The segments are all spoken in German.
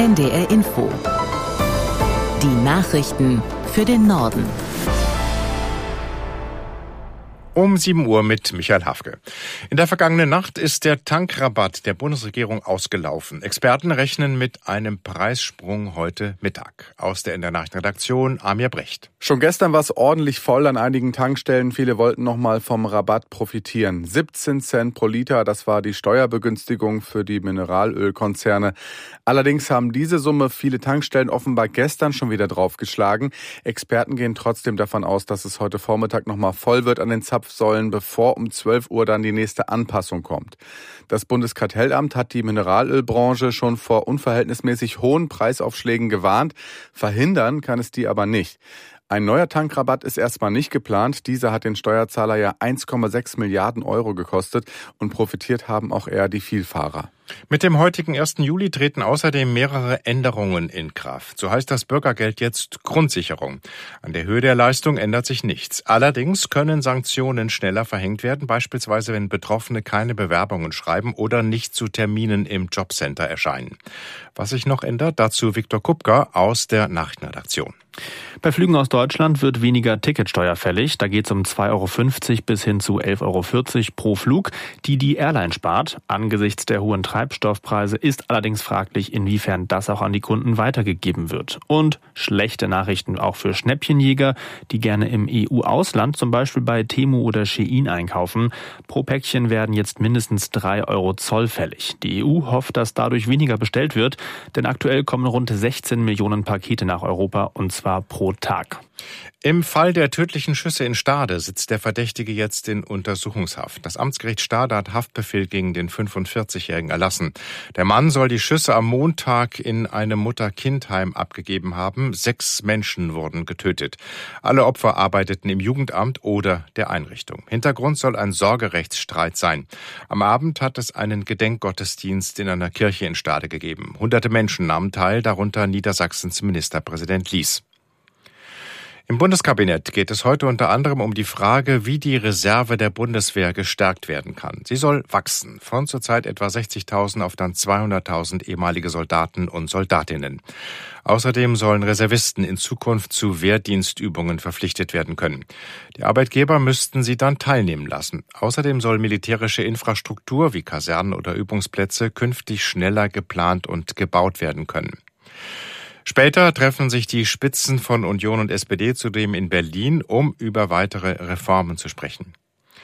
NDR Info. Die Nachrichten für den Norden. Um 7 Uhr mit Michael Hafke. In der vergangenen Nacht ist der Tankrabatt der Bundesregierung ausgelaufen. Experten rechnen mit einem Preissprung heute Mittag. Aus der NDR Nachrichtenredaktion Amir Brecht. Schon gestern war es ordentlich voll an einigen Tankstellen. Viele wollten nochmal vom Rabatt profitieren. 17 Cent pro Liter, das war die Steuerbegünstigung für die Mineralölkonzerne. Allerdings haben diese Summe viele Tankstellen offenbar gestern schon wieder draufgeschlagen. Experten gehen trotzdem davon aus, dass es heute Vormittag nochmal voll wird an den Zapfsäulen, bevor um 12 Uhr dann die nächste Anpassung kommt. Das Bundeskartellamt hat die Mineralölbranche schon vor unverhältnismäßig hohen Preisaufschlägen gewarnt. Verhindern kann es die aber nicht. Ein neuer Tankrabatt ist erstmal nicht geplant. Dieser hat den Steuerzahler ja 1,6 Milliarden Euro gekostet und profitiert haben auch eher die Vielfahrer. Mit dem heutigen 1. Juli treten außerdem mehrere Änderungen in Kraft. So heißt das Bürgergeld jetzt Grundsicherung. An der Höhe der Leistung ändert sich nichts. Allerdings können Sanktionen schneller verhängt werden, beispielsweise wenn Betroffene keine Bewerbungen schreiben oder nicht zu Terminen im Jobcenter erscheinen. Was sich noch ändert, dazu Viktor Kupka aus der Nachrichtenredaktion. Bei Flügen aus Deutschland wird weniger Ticketsteuer fällig. Da geht es um 2,50 € bis hin zu 11,40 € pro Flug, die Airline spart. Angesichts der hohen Treibstoffpreise ist allerdings fraglich, inwiefern das auch an die Kunden weitergegeben wird. Und schlechte Nachrichten auch für Schnäppchenjäger, die gerne im EU-Ausland, zum Beispiel bei Temu oder Shein einkaufen. Pro Päckchen werden jetzt mindestens 3 € Zoll fällig. Die EU hofft, dass dadurch weniger bestellt wird, denn aktuell kommen rund 16 Millionen Pakete nach Europa, und zwar pro Tag. Im Fall der tödlichen Schüsse in Stade sitzt der Verdächtige jetzt in Untersuchungshaft. Das Amtsgericht Stade hat Haftbefehl gegen den 45-Jährigen erlassen. Der Mann soll die Schüsse am Montag in einem Mutter-Kind-Heim abgegeben haben. 6 Menschen wurden getötet. Alle Opfer arbeiteten im Jugendamt oder der Einrichtung. Hintergrund soll ein Sorgerechtsstreit sein. Am Abend hat es einen Gedenkgottesdienst in einer Kirche in Stade gegeben. Hunderte Menschen nahmen teil, darunter Niedersachsens Ministerpräsident Lies. Im Bundeskabinett geht es heute unter anderem um die Frage, wie die Reserve der Bundeswehr gestärkt werden kann. Sie soll wachsen, von zurzeit etwa 60.000 auf dann 200.000 ehemalige Soldaten und Soldatinnen. Außerdem sollen Reservisten in Zukunft zu Wehrdienstübungen verpflichtet werden können. Die Arbeitgeber müssten sie dann teilnehmen lassen. Außerdem soll militärische Infrastruktur wie Kasernen oder Übungsplätze künftig schneller geplant und gebaut werden können. Später treffen sich die Spitzen von Union und SPD zudem in Berlin, um über weitere Reformen zu sprechen.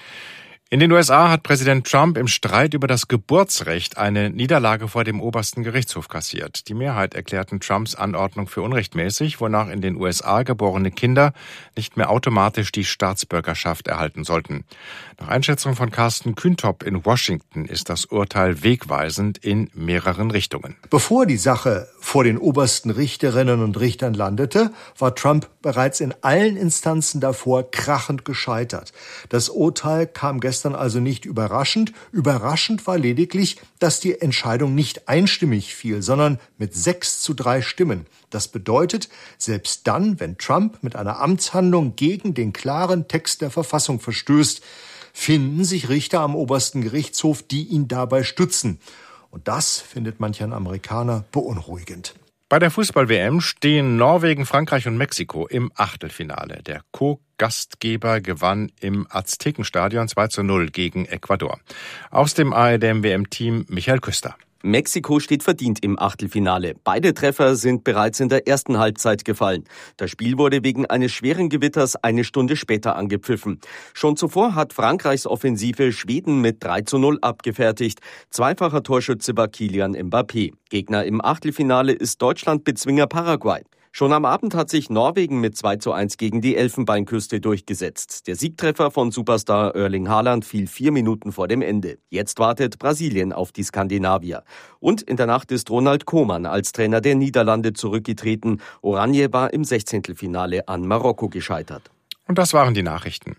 In den USA hat Präsident Trump im Streit über das Geburtsrecht eine Niederlage vor dem obersten Gerichtshof kassiert. Die Mehrheit erklärten Trumps Anordnung für unrechtmäßig, wonach in den USA geborene Kinder nicht mehr automatisch die Staatsbürgerschaft erhalten sollten. Nach Einschätzung von Carsten Kühntop in Washington ist das Urteil wegweisend in mehreren Richtungen. Bevor die Sache vor den obersten Richterinnen und Richtern landete, war Trump bereits in allen Instanzen davor krachend gescheitert. Das Urteil kam gestern also nicht überraschend. Überraschend war lediglich, dass die Entscheidung nicht einstimmig fiel, sondern mit 6:3 Stimmen. Das bedeutet, selbst dann, wenn Trump mit einer Amtshandlung gegen den klaren Text der Verfassung verstößt, finden sich Richter am obersten Gerichtshof, die ihn dabei stützen. Und das findet manch ein Amerikaner beunruhigend. Bei der Fußball-WM stehen Norwegen, Frankreich und Mexiko im Achtelfinale. Der Co-Gastgeber gewann im Aztekenstadion 2:0 gegen Ecuador. Aus dem ARD-WM-Team Michael Küster. Mexiko steht verdient im Achtelfinale. Beide Treffer sind bereits in der ersten Halbzeit gefallen. Das Spiel wurde wegen eines schweren Gewitters eine Stunde später angepfiffen. Schon zuvor hat Frankreichs Offensive Schweden mit 3:0 abgefertigt. Zweifacher Torschütze war Kylian Mbappé. Gegner im Achtelfinale ist Deutschland-Bezwinger Paraguay. Schon am Abend hat sich Norwegen mit 2:1 gegen die Elfenbeinküste durchgesetzt. Der Siegtreffer von Superstar Erling Haaland fiel 4 Minuten vor dem Ende. Jetzt wartet Brasilien auf die Skandinavier. Und in der Nacht ist Ronald Koeman als Trainer der Niederlande zurückgetreten. Oranje war im 16. an Marokko gescheitert. Und das waren die Nachrichten.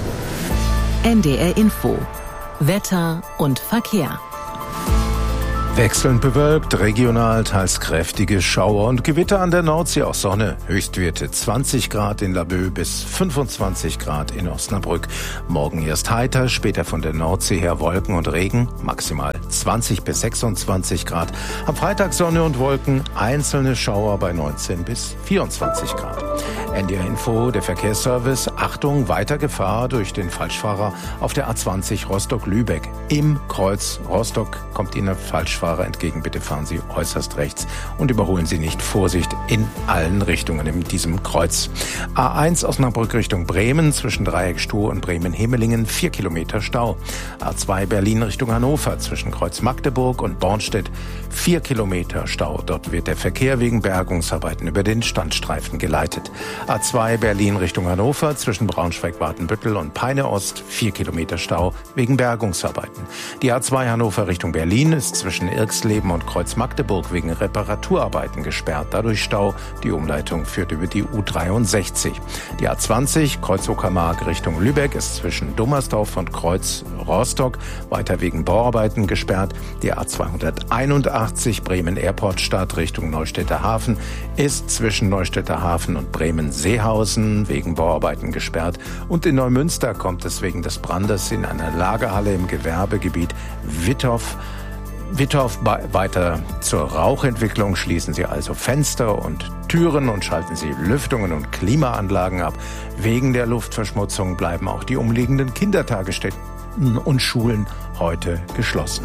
NDR Info. Wetter und Verkehr. Wechselnd bewölkt, regional teils kräftige Schauer und Gewitter an der Nordsee, auch Sonne. Höchstwerte 20 Grad in Laboe bis 25 Grad in Osnabrück. Morgen erst heiter, später von der Nordsee her Wolken und Regen, maximal 20 bis 26 Grad. Am Freitag Sonne und Wolken, einzelne Schauer bei 19 bis 24 Grad. NDR Info, der Verkehrsservice. Achtung, weiter Gefahr durch den Falschfahrer auf der A20 Rostock-Lübeck. Im Kreuz Rostock kommt Ihnen ein Falschfahrer entgegen. Bitte fahren Sie äußerst rechts und überholen Sie nicht. Vorsicht in allen Richtungen in diesem Kreuz. A1 Osnabrück Richtung Bremen zwischen Dreieckstuhl und Bremen-Hemelingen 4 Kilometer Stau. A2 Berlin Richtung Hannover zwischen Kreuz Magdeburg und Bornstedt 4 Kilometer Stau. Dort wird der Verkehr wegen Bergungsarbeiten über den Standstreifen geleitet. A2 Berlin Richtung Hannover zwischen Braunschweig-Watenbüttel und Peine Ost 4 Kilometer Stau wegen Bergungsarbeiten. Die A2 Hannover Richtung Berlin ist zwischen Irxleben und Kreuz Magdeburg wegen Reparaturarbeiten gesperrt. Dadurch Stau. Die Umleitung führt über die U63. Die A20 Kreuz Uckermark Richtung Lübeck ist zwischen Dummersdorf und Kreuz Rostock weiter wegen Bauarbeiten gesperrt. Die A281 Bremen-Airport-Stadt Richtung Neustädter Hafen ist zwischen Neustädter Hafen und Bremen-Seehausen wegen Bauarbeiten gesperrt. Und in Neumünster kommt es wegen des Brandes in einer Lagerhalle im Gewerbegebiet Wittorf weiter zur Rauchentwicklung. Schließen Sie also Fenster und Türen und schalten Sie Lüftungen und Klimaanlagen ab. Wegen der Luftverschmutzung bleiben auch die umliegenden Kindertagesstätten und Schulen heute geschlossen.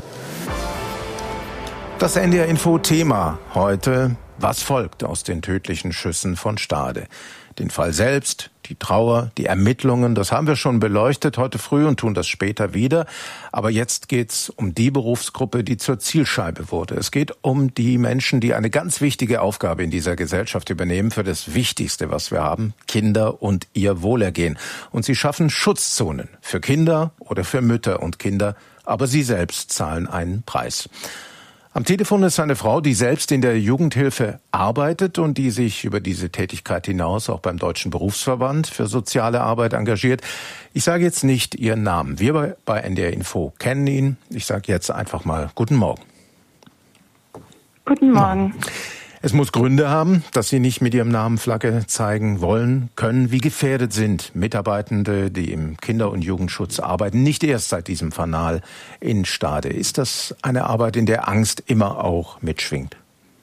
Das NDR Info Thema heute: Was folgt aus den tödlichen Schüssen von Stade? Den Fall selbst, die Trauer, die Ermittlungen, das haben wir schon beleuchtet heute früh und tun das später wieder. Aber jetzt geht's um die Berufsgruppe, die zur Zielscheibe wurde. Es geht um die Menschen, die eine ganz wichtige Aufgabe in dieser Gesellschaft übernehmen für das Wichtigste, was wir haben: Kinder und ihr Wohlergehen. Und sie schaffen Schutzzonen für Kinder oder für Mütter und Kinder, aber sie selbst zahlen einen Preis. Am Telefon ist eine Frau, die selbst in der Jugendhilfe arbeitet und die sich über diese Tätigkeit hinaus auch beim Deutschen Berufsverband für soziale Arbeit engagiert. Ich sage jetzt nicht Ihren Namen. Wir bei NDR Info kennen ihn. Ich sage jetzt einfach mal Guten Morgen. Guten Morgen. Es muss Gründe haben, dass Sie nicht mit Ihrem Namen Flagge zeigen wollen, können. Wie gefährdet sind Mitarbeitende, die im Kinder- und Jugendschutz arbeiten, nicht erst seit diesem Fanal in Stade? Ist das eine Arbeit, in der Angst immer auch mitschwingt?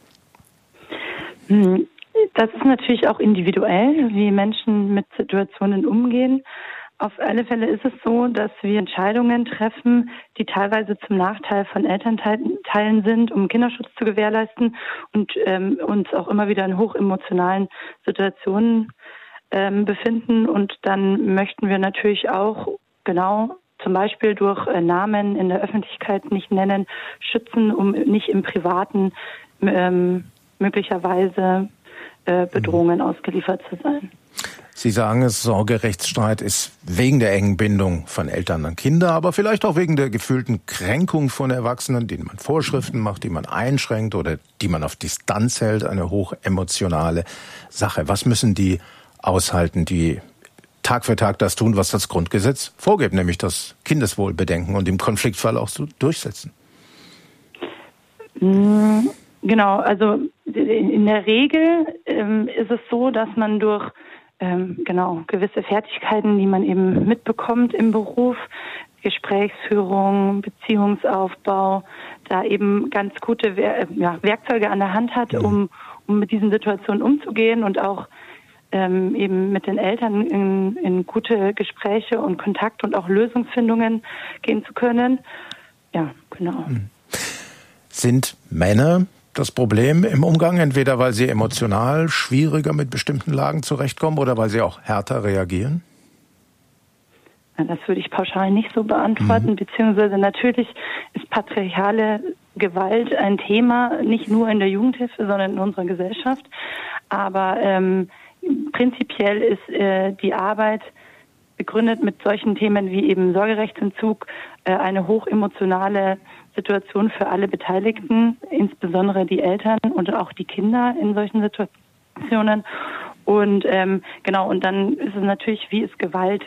Das ist natürlich auch individuell, wie Menschen mit Situationen umgehen. Auf alle Fälle ist es so, dass wir Entscheidungen treffen, die teilweise zum Nachteil von Elternteilen sind, um Kinderschutz zu gewährleisten und uns auch immer wieder in hochemotionalen Situationen befinden. Und dann möchten wir natürlich auch genau zum Beispiel durch Namen in der Öffentlichkeit nicht nennen, schützen, um nicht im Privaten möglicherweise Bedrohungen ausgeliefert zu sein. Sie sagen es, Sorgerechtsstreit ist wegen der engen Bindung von Eltern an Kinder, aber vielleicht auch wegen der gefühlten Kränkung von Erwachsenen, denen man Vorschriften macht, die man einschränkt oder die man auf Distanz hält, eine hochemotionale Sache. Was müssen die aushalten, die Tag für Tag das tun, was das Grundgesetz vorgibt, nämlich das Kindeswohl bedenken und im Konfliktfall auch so durchsetzen? Genau, also in der Regel ist es so, dass man durch gewisse Fertigkeiten, die man eben mitbekommt im Beruf, Gesprächsführung, Beziehungsaufbau, da eben ganz gute Werkzeuge an der Hand hat, um mit diesen Situationen umzugehen und auch eben mit den Eltern in gute Gespräche und Kontakt und auch Lösungsfindungen gehen zu können. Ja, genau. Sind Männer das Problem im Umgang, entweder weil sie emotional schwieriger mit bestimmten Lagen zurechtkommen oder weil sie auch härter reagieren? Das würde ich pauschal nicht so beantworten, beziehungsweise natürlich ist patriarchale Gewalt ein Thema, nicht nur in der Jugendhilfe, sondern in unserer Gesellschaft. Aber prinzipiell ist die Arbeit begründet mit solchen Themen wie eben Sorgerechtsentzug eine hochemotionale Situation für alle Beteiligten, insbesondere die Eltern und auch die Kinder in solchen Situationen. Und und dann ist es natürlich, wie ist Gewalt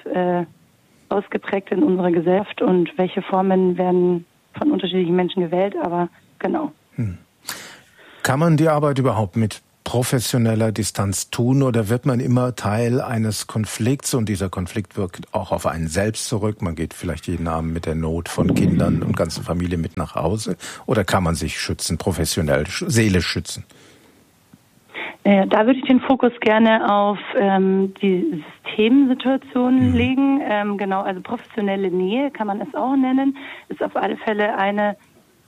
ausgeprägt in unserer Gesellschaft und welche Formen werden von unterschiedlichen Menschen gewählt. Aber genau. Kann man die Arbeit überhaupt mit professioneller Distanz tun oder wird man immer Teil eines Konflikts und dieser Konflikt wirkt auch auf einen selbst zurück? Man geht vielleicht jeden Abend mit der Not von Kindern und ganzen Familie mit nach Hause oder kann man sich schützen, professionell, seelisch schützen? Da würde ich den Fokus gerne auf die Systemsituation legen. Genau, also professionelle Nähe kann man es auch nennen. Ist auf alle Fälle ein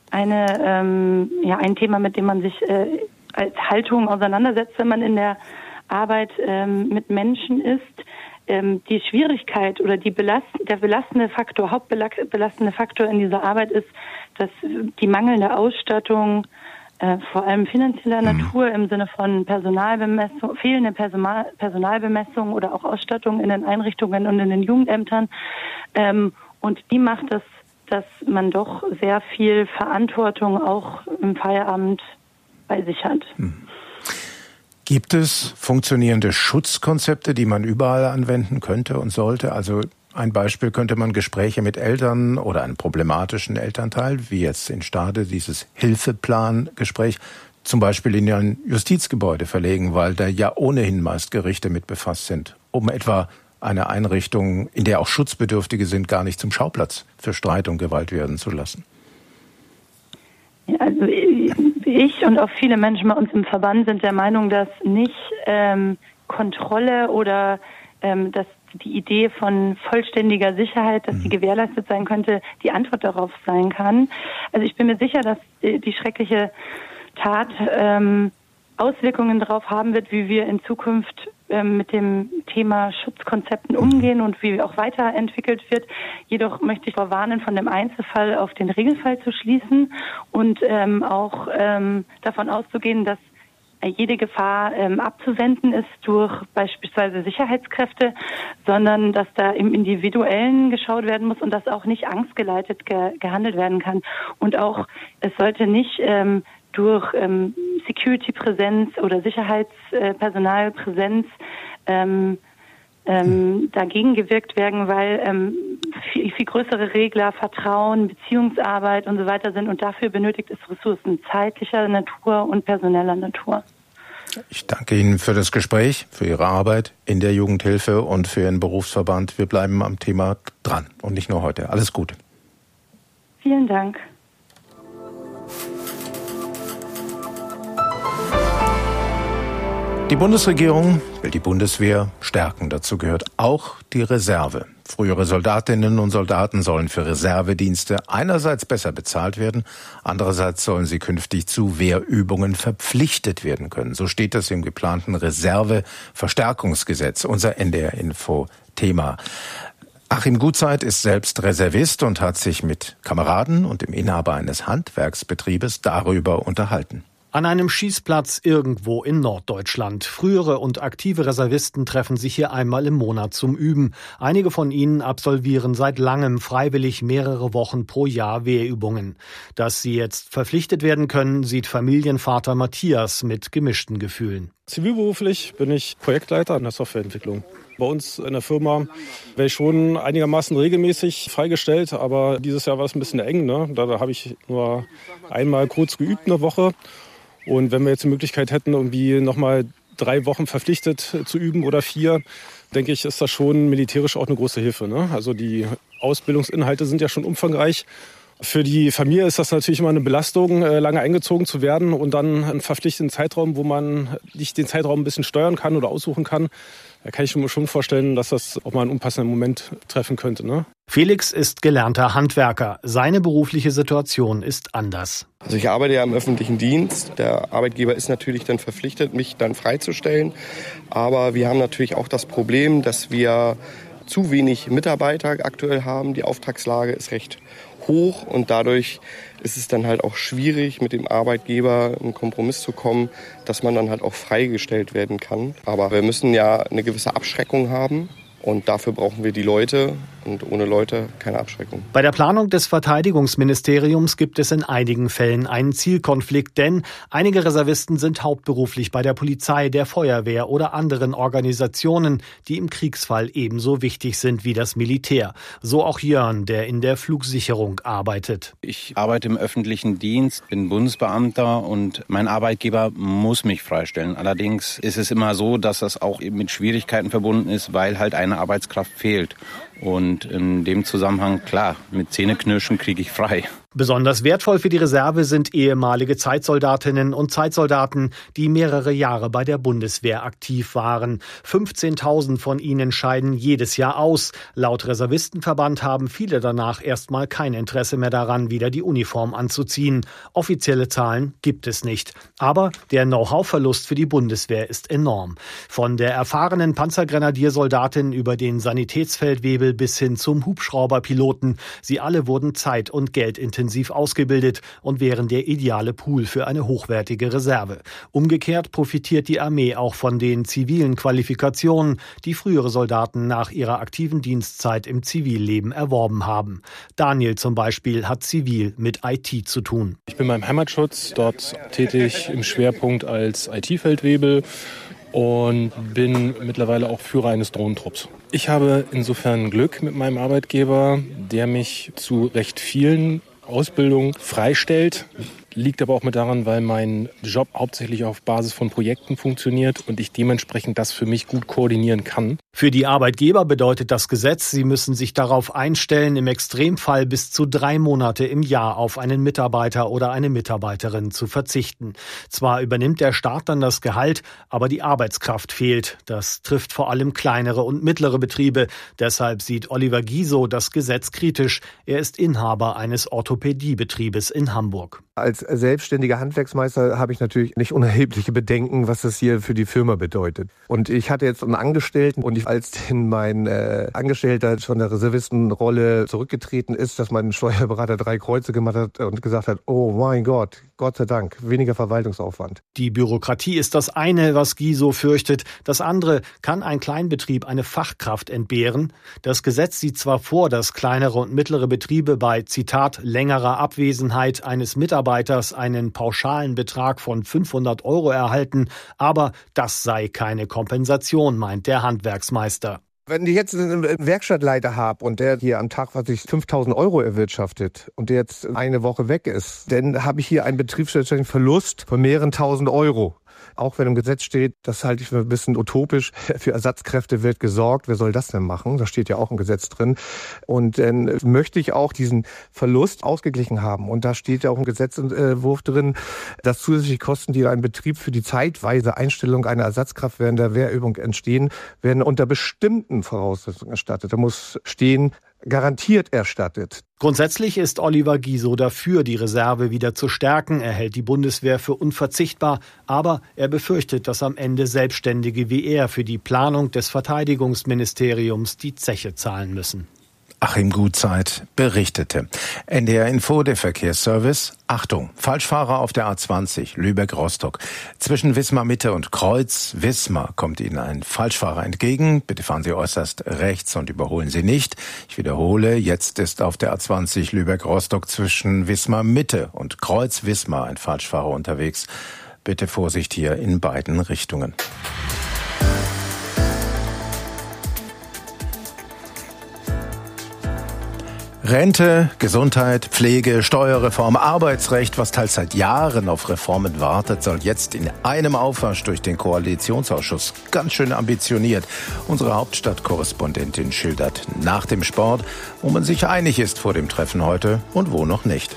Thema, mit dem man sich als Haltung auseinandersetzt, wenn man in der Arbeit mit Menschen ist. Die Schwierigkeit oder der belastende Faktor, hauptbelastende Faktor in dieser Arbeit ist, dass die mangelnde Ausstattung vor allem finanzieller Natur im Sinne von Personalbemessung, fehlende Personalbemessung oder auch Ausstattung in den Einrichtungen und in den Jugendämtern. Und die macht es, dass man doch sehr viel Verantwortung auch im Feierabend bei sich hat. Gibt es funktionierende Schutzkonzepte, die man überall anwenden könnte und sollte? Also ein Beispiel könnte man Gespräche mit Eltern oder einem problematischen Elternteil, wie jetzt in Stade dieses Hilfeplangespräch, zum Beispiel in ein Justizgebäude verlegen, weil da ja ohnehin meist Gerichte mit befasst sind, um etwa eine Einrichtung, in der auch Schutzbedürftige sind, gar nicht zum Schauplatz für Streit und Gewalt werden zu lassen. Ja, also ich und auch viele Menschen bei uns im Verband sind der Meinung, dass nicht Kontrolle oder dass die Idee von vollständiger Sicherheit, dass die gewährleistet sein könnte, die Antwort darauf sein kann. Also ich bin mir sicher, dass die schreckliche Tat Auswirkungen darauf haben wird, wie wir in Zukunft mit dem Thema Schutzkonzepten umgehen und wie auch weiterentwickelt wird. Jedoch möchte ich vorwarnen, von dem Einzelfall auf den Regelfall zu schließen und auch davon auszugehen, dass jede Gefahr abzuwenden ist durch beispielsweise Sicherheitskräfte, sondern dass da im Individuellen geschaut werden muss und dass auch nicht angstgeleitet gehandelt werden kann. Und auch, es sollte nicht durch Security-Präsenz oder Sicherheitspersonalpräsenz dagegen gewirkt werden, weil viel größere Regler, Vertrauen, Beziehungsarbeit und so weiter sind und dafür benötigt es Ressourcen zeitlicher Natur und personeller Natur. Ich danke Ihnen für das Gespräch, für Ihre Arbeit in der Jugendhilfe und für Ihren Berufsverband. Wir bleiben am Thema dran und nicht nur heute. Alles Gute. Vielen Dank. Die Bundesregierung will die Bundeswehr stärken. Dazu gehört auch die Reserve. Frühere Soldatinnen und Soldaten sollen für Reservedienste einerseits besser bezahlt werden, andererseits sollen sie künftig zu Wehrübungen verpflichtet werden können. So steht das im geplanten Reserve-Verstärkungsgesetz, unser NDR-Info-Thema. Achim Gutzeit ist selbst Reservist und hat sich mit Kameraden und dem Inhaber eines Handwerksbetriebes darüber unterhalten. An einem Schießplatz irgendwo in Norddeutschland. Frühere und aktive Reservisten treffen sich hier einmal im Monat zum Üben. Einige von ihnen absolvieren seit langem freiwillig mehrere Wochen pro Jahr Wehrübungen. Dass sie jetzt verpflichtet werden können, sieht Familienvater Matthias mit gemischten Gefühlen. Zivilberuflich bin ich Projektleiter in der Softwareentwicklung. Bei uns in der Firma wäre ich schon einigermaßen regelmäßig freigestellt, aber dieses Jahr war es ein bisschen eng, ne? Da habe ich nur einmal kurz geübt eine Woche. Und wenn wir jetzt die Möglichkeit hätten, irgendwie nochmal 3 Wochen verpflichtet zu üben oder 4, denke ich, ist das schon militärisch auch eine große Hilfe, ne? Also die Ausbildungsinhalte sind ja schon umfangreich. Für die Familie ist das natürlich immer eine Belastung, lange eingezogen zu werden und dann einen verpflichteten Zeitraum, wo man nicht den Zeitraum ein bisschen steuern kann oder aussuchen kann. Da kann ich mir schon vorstellen, dass das auch mal einen unpassenden Moment treffen könnte, ne? Felix ist gelernter Handwerker. Seine berufliche Situation ist anders. Also ich arbeite ja im öffentlichen Dienst. Der Arbeitgeber ist natürlich dann verpflichtet, mich dann freizustellen. Aber wir haben natürlich auch das Problem, dass wir zu wenig Mitarbeiter aktuell haben. Die Auftragslage ist recht hoch und dadurch ist es dann halt auch schwierig, mit dem Arbeitgeber einen Kompromiss zu kommen, dass man dann halt auch freigestellt werden kann. Aber wir müssen ja eine gewisse Abschreckung haben. Und dafür brauchen wir die Leute und ohne Leute keine Abschreckung. Bei der Planung des Verteidigungsministeriums gibt es in einigen Fällen einen Zielkonflikt, denn einige Reservisten sind hauptberuflich bei der Polizei, der Feuerwehr oder anderen Organisationen, die im Kriegsfall ebenso wichtig sind wie das Militär. So auch Jörn, der in der Flugsicherung arbeitet. Ich arbeite im öffentlichen Dienst, bin Bundesbeamter und mein Arbeitgeber muss mich freistellen. Allerdings ist es immer so, dass das auch eben mit Schwierigkeiten verbunden ist, weil halt eine Arbeitskraft fehlt. Und in dem Zusammenhang, klar, mit Zähneknirschen kriege ich frei. Besonders wertvoll für die Reserve sind ehemalige Zeitsoldatinnen und Zeitsoldaten, die mehrere Jahre bei der Bundeswehr aktiv waren. 15.000 von ihnen scheiden jedes Jahr aus. Laut Reservistenverband haben viele danach erstmal kein Interesse mehr daran, wieder die Uniform anzuziehen. Offizielle Zahlen gibt es nicht. Aber der Know-how-Verlust für die Bundeswehr ist enorm. Von der erfahrenen Panzergrenadiersoldatin über den Sanitätsfeldwebel bis hin zum Hubschrauberpiloten. Sie alle wurden zeit- und geldintensiv ausgebildet und wären der ideale Pool für eine hochwertige Reserve. Umgekehrt profitiert die Armee auch von den zivilen Qualifikationen, die frühere Soldaten nach ihrer aktiven Dienstzeit im Zivilleben erworben haben. Daniel zum Beispiel hat zivil mit IT zu tun. Ich bin beim Heimatschutz dort tätig im Schwerpunkt als IT-Feldwebel und bin mittlerweile auch Führer eines Drohnentrupps. Ich habe insofern Glück mit meinem Arbeitgeber, der mich zu recht vielen Ausbildungen freistellt. Liegt aber auch mit daran, weil mein Job hauptsächlich auf Basis von Projekten funktioniert und ich dementsprechend das für mich gut koordinieren kann. Für die Arbeitgeber bedeutet das Gesetz, sie müssen sich darauf einstellen, im Extremfall bis zu 3 Monate im Jahr auf einen Mitarbeiter oder eine Mitarbeiterin zu verzichten. Zwar übernimmt der Staat dann das Gehalt, aber die Arbeitskraft fehlt. Das trifft vor allem kleinere und mittlere Betriebe. Deshalb sieht Oliver Giso das Gesetz kritisch. Er ist Inhaber eines Orthopädiebetriebes in Hamburg. Als selbstständiger Handwerksmeister habe ich natürlich nicht unerhebliche Bedenken, was das hier für die Firma bedeutet. Und ich hatte jetzt einen Angestellten und als mein Angestellter von der Reservistenrolle zurückgetreten ist, dass mein Steuerberater 3 Kreuze gemacht hat und gesagt hat, oh mein Gott, Gott sei Dank, weniger Verwaltungsaufwand. Die Bürokratie ist das eine, was Giso fürchtet. Das andere, kann ein Kleinbetrieb eine Fachkraft entbehren? Das Gesetz sieht zwar vor, dass kleinere und mittlere Betriebe bei, Zitat, längerer Abwesenheit eines Mitarbeiters einen pauschalen Betrag von 500 € erhalten, aber das sei keine Kompensation, meint der Handwerksmeister. Wenn ich jetzt einen Werkstattleiter habe und der hier am Tag, 5.000 € erwirtschaftet und der jetzt eine Woche weg ist, dann habe ich hier einen betriebswirtschaftlichen Verlust von mehreren tausend Euro. Auch wenn im Gesetz steht, das halte ich für ein bisschen utopisch, für Ersatzkräfte wird gesorgt. Wer soll das denn machen? Das steht ja auch im Gesetz drin. Und dann möchte ich auch diesen Verlust ausgeglichen haben. Und da steht ja auch im Gesetzentwurf drin, dass zusätzliche Kosten, die einem Betrieb für die zeitweise Einstellung einer Ersatzkraft während der Wehrübung entstehen, werden unter bestimmten Voraussetzungen erstattet. Da muss stehen, garantiert erstattet. Grundsätzlich ist Oliver Giso dafür, die Reserve wieder zu stärken. Er hält die Bundeswehr für unverzichtbar, aber er befürchtet, dass am Ende Selbstständige wie er für die Planung des Verteidigungsministeriums die Zeche zahlen müssen. Achim Gutzeit berichtete. NDR Info, der Verkehrsservice. Achtung, Falschfahrer auf der A20 Lübeck-Rostock. Zwischen Wismar-Mitte und Kreuz-Wismar kommt Ihnen ein Falschfahrer entgegen. Bitte fahren Sie äußerst rechts und überholen Sie nicht. Ich wiederhole, jetzt ist auf der A20 Lübeck-Rostock zwischen Wismar-Mitte und Kreuz-Wismar ein Falschfahrer unterwegs. Bitte Vorsicht hier in beiden Richtungen. Rente, Gesundheit, Pflege, Steuerreform, Arbeitsrecht, was teils seit Jahren auf Reformen wartet, soll jetzt in einem Aufwasch durch den Koalitionsausschuss. Ganz schön ambitioniert. Unsere Hauptstadtkorrespondentin schildert nach dem Sport, wo man sich einig ist vor dem Treffen heute und wo noch nicht.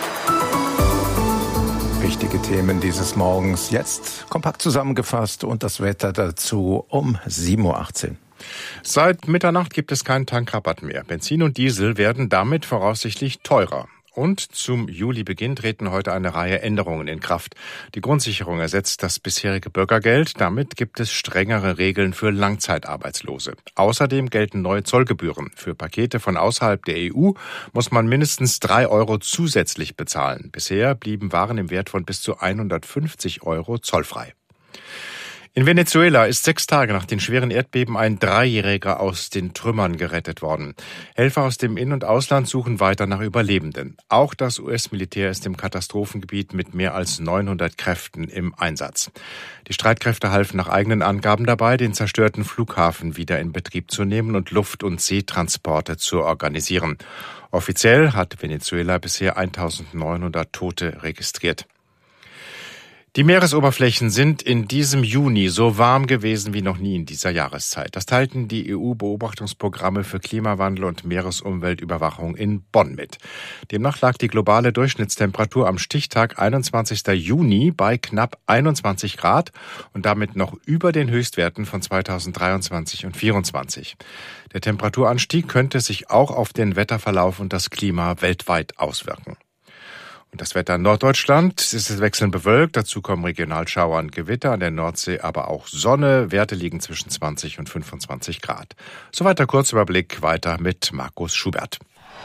Wichtige Themen dieses Morgens jetzt kompakt zusammengefasst und das Wetter dazu um 7:18 Uhr. Seit Mitternacht gibt es keinen Tankrabatt mehr. Benzin und Diesel werden damit voraussichtlich teurer. Und zum Julibeginn treten heute eine Reihe Änderungen in Kraft. Die Grundsicherung ersetzt das bisherige Bürgergeld. Damit gibt es strengere Regeln für Langzeitarbeitslose. Außerdem gelten neue Zollgebühren. Für Pakete von außerhalb der EU muss man mindestens 3 € zusätzlich bezahlen. Bisher blieben Waren im Wert von bis zu 150 € zollfrei. In Venezuela ist 6 Tage nach den schweren Erdbeben ein 3-Jähriger aus den Trümmern gerettet worden. Helfer aus dem In- und Ausland suchen weiter nach Überlebenden. Auch das US-Militär ist im Katastrophengebiet mit mehr als 900 Kräften im Einsatz. Die Streitkräfte halfen nach eigenen Angaben dabei, den zerstörten Flughafen wieder in Betrieb zu nehmen und Luft- und Seetransporte zu organisieren. Offiziell hat Venezuela bisher 1900 Tote registriert. Die Meeresoberflächen sind in diesem Juni so warm gewesen wie noch nie in dieser Jahreszeit. Das teilten die EU-Beobachtungsprogramme für Klimawandel und Meeresumweltüberwachung in Bonn mit. Demnach lag die globale Durchschnittstemperatur am Stichtag 21. Juni bei knapp 21 Grad und damit noch über den Höchstwerten von 2023 und 2024. Der Temperaturanstieg könnte sich auch auf den Wetterverlauf und das Klima weltweit auswirken. Und das Wetter in Norddeutschland ist wechselnd bewölkt. Dazu kommen Regionalschauer und Gewitter, an der Nordsee aber auch Sonne. Werte liegen zwischen 20 und 25 Grad. Soweit der Kurzüberblick. Weiter mit Markus Schubert.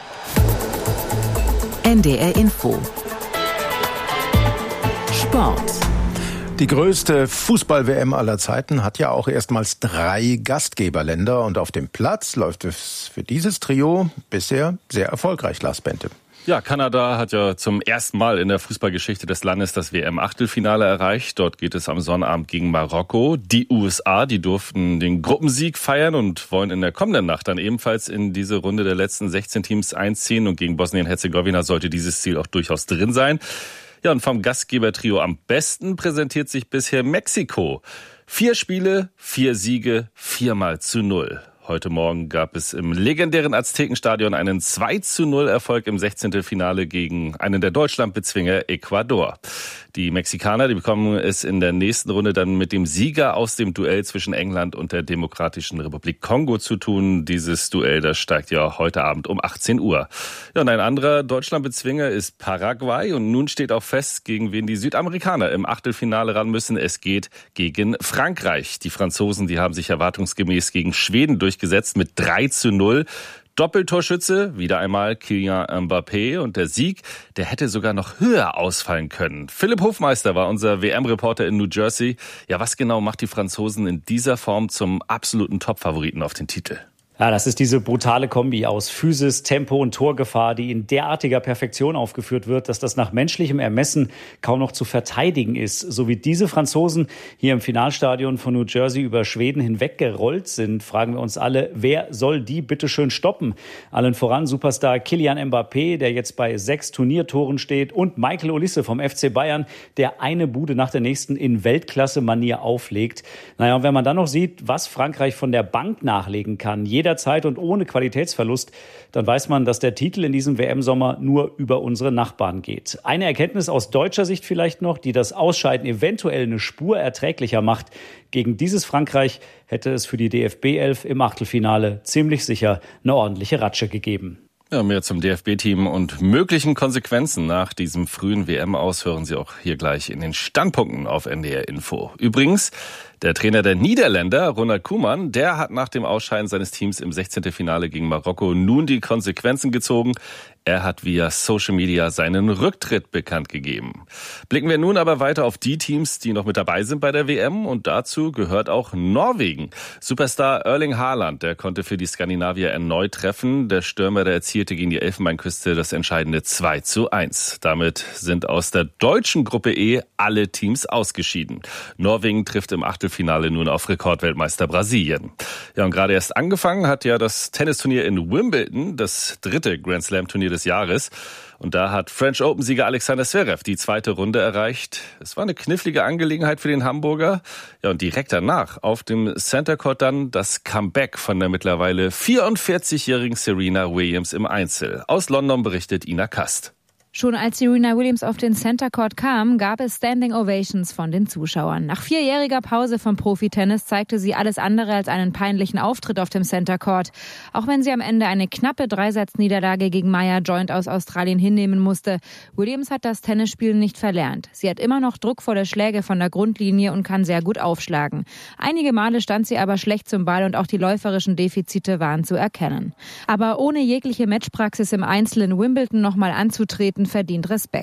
NDR Info. Sport. Die größte Fußball-WM aller Zeiten hat ja auch erstmals 3 Gastgeberländer. Und auf dem Platz läuft es für dieses Trio bisher sehr erfolgreich, Lars Bente. Ja, Kanada hat ja zum ersten Mal in der Fußballgeschichte des Landes das WM-Achtelfinale erreicht. Dort geht es am Sonnabend gegen Marokko. Die USA, die durften den Gruppensieg feiern und wollen in der kommenden Nacht dann ebenfalls in diese Runde der letzten 16 Teams einziehen. Und gegen Bosnien-Herzegowina sollte dieses Ziel auch durchaus drin sein. Ja, und vom Gastgebertrio am besten präsentiert sich bisher Mexiko. 4 Spiele, 4 Siege, 4-0. Heute Morgen gab es im legendären Aztekenstadion einen 2-0-Erfolg im 16. Finale gegen einen der Deutschlandbezwinger Ecuador. Die Mexikaner, die bekommen es in der nächsten Runde dann mit dem Sieger aus dem Duell zwischen England und der Demokratischen Republik Kongo zu tun. Dieses Duell, das steigt ja heute Abend um 18 Uhr. Ja, und ein anderer Deutschlandbezwinger ist Paraguay. Und nun steht auch fest, gegen wen die Südamerikaner im Achtelfinale ran müssen. Es geht gegen Frankreich. Die Franzosen, die haben sich erwartungsgemäß gegen Schweden durchgesetzt mit 3-0. Doppeltorschütze, wieder einmal Kylian Mbappé, und der Sieg, der hätte sogar noch höher ausfallen können. Philipp Hofmeister war unser WM-Reporter in New Jersey. Ja, was genau macht die Franzosen in dieser Form zum absoluten Top-Favoriten auf den Titel? Ja, das ist diese brutale Kombi aus Physis, Tempo und Torgefahr, die in derartiger Perfektion aufgeführt wird, dass das nach menschlichem Ermessen kaum noch zu verteidigen ist. So wie diese Franzosen hier im Finalstadion von New Jersey über Schweden hinweggerollt sind, fragen wir uns alle, wer soll die bitte schön stoppen? Allen voran Superstar Kylian Mbappé, der jetzt bei 6 Turniertoren steht, und Michael Olise vom FC Bayern, der eine Bude nach der nächsten in Weltklasse-Manier auflegt. Naja, und wenn man dann noch sieht, was Frankreich von der Bank nachlegen kann, jederzeit und ohne Qualitätsverlust, dann weiß man, dass der Titel in diesem WM-Sommer nur über unsere Nachbarn geht. Eine Erkenntnis aus deutscher Sicht vielleicht noch, die das Ausscheiden eventuell eine Spur erträglicher macht. Gegen dieses Frankreich hätte es für die DFB-11 im Achtelfinale ziemlich sicher eine ordentliche Ratsche gegeben. Ja, mehr zum DFB-Team und möglichen Konsequenzen nach diesem frühen WM-Aus hören Sie auch hier gleich in den Standpunkten auf NDR Info. Übrigens, der Trainer der Niederländer, Ronald Koeman, der hat nach dem Ausscheiden seines Teams im 16. Finale gegen Marokko nun die Konsequenzen gezogen. Er hat via Social Media seinen Rücktritt bekannt gegeben. Blicken wir nun aber weiter auf die Teams, die noch mit dabei sind bei der WM, und dazu gehört auch Norwegen. Superstar Erling Haaland, der konnte für die Skandinavier erneut treffen. Der Stürmer, der erzielte gegen die Elfenbeinküste das entscheidende 2:1. Damit sind aus der deutschen Gruppe E alle Teams ausgeschieden. Norwegen trifft im Achtelfinale nun auf Rekordweltmeister Brasilien. Ja, und gerade erst angefangen hat ja das Tennisturnier in Wimbledon, das 3. Grand Slam Turnier des Jahres. Und da hat French Open-Sieger Alexander Zverev die 2. Runde erreicht. Es war eine knifflige Angelegenheit für den Hamburger. Ja, und direkt danach auf dem Center Court dann das Comeback von der mittlerweile 44-jährigen Serena Williams im Einzel. Aus London berichtet Ina Kast. Schon als Serena Williams auf den Center Court kam, gab es Standing Ovations von den Zuschauern. Nach 4-jähriger Pause vom Profitennis zeigte sie alles andere als einen peinlichen Auftritt auf dem Center Court. Auch wenn sie am Ende eine knappe 3-Satz-Niederlage gegen Maya Joint aus Australien hinnehmen musste, Williams hat das Tennisspielen nicht verlernt. Sie hat immer noch druckvolle Schläge von der Grundlinie und kann sehr gut aufschlagen. Einige Male stand sie aber schlecht zum Ball und auch die läuferischen Defizite waren zu erkennen. Aber ohne jegliche Matchpraxis im Einzel in Wimbledon nochmal anzutreten, verdient Respekt.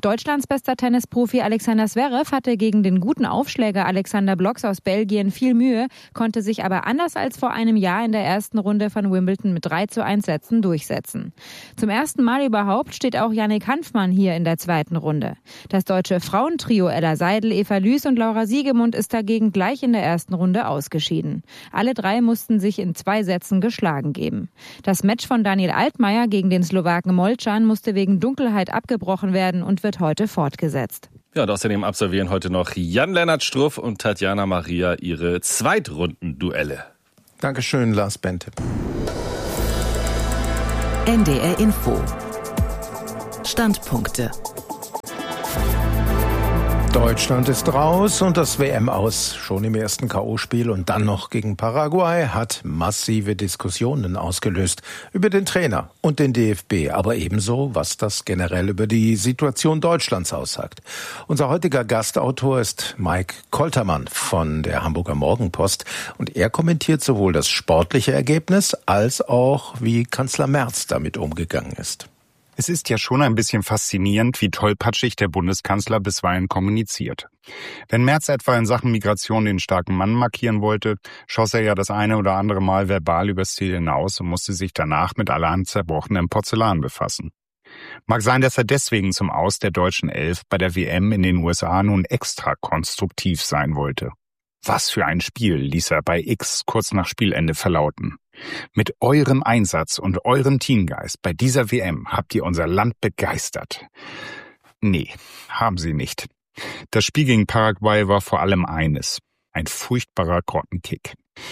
Deutschlands bester Tennisprofi Alexander Zverev hatte gegen den guten Aufschläger Alexander Blocks aus Belgien viel Mühe, konnte sich aber anders als vor einem Jahr in der ersten Runde von Wimbledon mit 3:1 Sätzen durchsetzen. Zum ersten Mal überhaupt steht auch Yannick Hanfmann hier in der zweiten Runde. Das deutsche Frauentrio Ella Seidel, Eva Lüß und Laura Siegemund ist dagegen gleich in der ersten Runde ausgeschieden. Alle drei mussten sich in 2 Sätzen geschlagen geben. Das Match von Daniel Altmaier gegen den Slowaken Molcan musste wegen Dunkelheit abgebrochen werden und wird heute fortgesetzt. Ja, und außerdem absolvieren heute noch Jan-Lennart Struff und Tatjana Maria ihre Zweitrundenduelle. Dankeschön, Lars Bente. NDR Info. Standpunkte. Deutschland ist raus und das WM-Aus schon im ersten K.O.-Spiel und dann noch gegen Paraguay hat massive Diskussionen ausgelöst über den Trainer und den DFB, aber ebenso, was das generell über die Situation Deutschlands aussagt. Unser heutiger Gastautor ist Mike Koltermann von der Hamburger Morgenpost und er kommentiert sowohl das sportliche Ergebnis als auch, wie Kanzler Merz damit umgegangen ist. Es ist ja schon ein bisschen faszinierend, wie tollpatschig der Bundeskanzler bisweilen kommuniziert. Wenn Merz etwa in Sachen Migration den starken Mann markieren wollte, schoss er ja das eine oder andere Mal verbal übers Ziel hinaus und musste sich danach mit allerhand zerbrochenem Porzellan befassen. Mag sein, dass er deswegen zum Aus der deutschen Elf bei der WM in den USA nun extra konstruktiv sein wollte. Was für ein Spiel, ließ er bei X kurz nach Spielende verlauten. Mit eurem Einsatz und eurem Teamgeist bei dieser WM habt ihr unser Land begeistert. Nee, haben sie nicht. Das Spiel gegen Paraguay war vor allem eines: ein furchtbarer Grottenkick.